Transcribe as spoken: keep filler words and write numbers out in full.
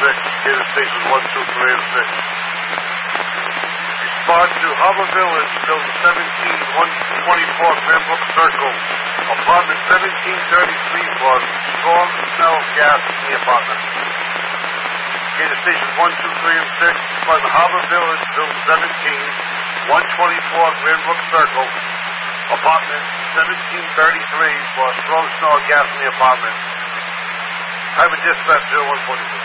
six. Data stations one, two, three, and six. Respond to Harbor Village, building seventeen, one twenty-four Cranbrook Circle. Apartment seventeen thirty-three for strong smell of gas in the apartment. Data stations one, two, three, and six. Respond to Harbor Village, building seventeen, one twenty-four Cranbrook Circle. Apartment seventeen thirty-three for strong smell of gas in the apartment. Have a dispatch zero one forty-two.